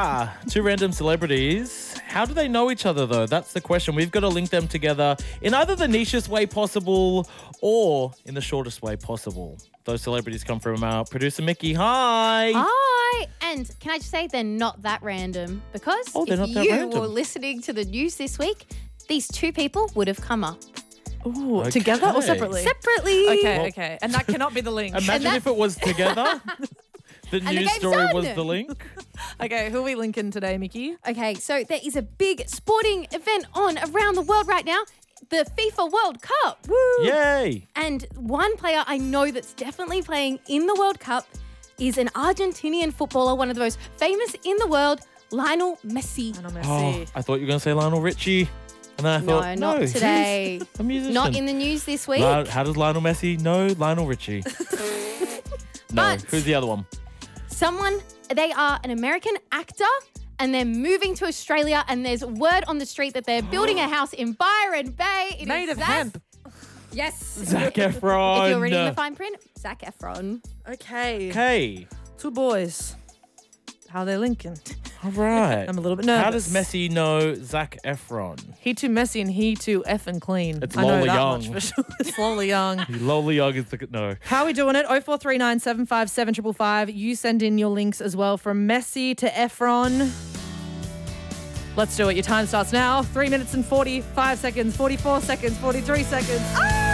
Two random celebrities. How do they know each other, though? That's the question. We've got to link them together in either the nichest way possible or in the shortest way possible. Those celebrities come from our producer, Mickey. Hi. Hi. And can I just say they're not that random because if you were listening to the news this week, these two people would have come up. Ooh, together or separately? Separately. Okay. And that cannot be the link. Imagine if it was together. The news story was the link. Okay, who are we linking today, Mickey? Okay, so there is a big sporting event on around the world right now, the FIFA World Cup. Woo! Yay! And one player I know that's definitely playing in the World Cup is an Argentinian footballer, one of the most famous in the world, Lionel Messi. Oh, I thought you were going to say Lionel Richie. And then I thought, not today. He's a musician. Not in the news this week. How does Lionel Messi know Lionel Richie? No, who's the other one? They are an American actor and they're moving to Australia and there's word on the street that they're building a house in Byron Bay. Made of hemp. Yes. Zac Efron. If you're reading the fine print, Zac Efron. Okay. Two boys. How are they linking? All right. I'm a little bit nervous. How does Messi know Zac Efron? He too messy and he too effing clean. It's I know Lola that Young. much for sure. It's Lola Young. Lola Young is the... No. How are we doing it? 0439 757 555. You send in your links as well from Messi to Efron. Let's do it. Your time starts now. 3 minutes and 45 seconds, 44 seconds, 43 seconds. Ah!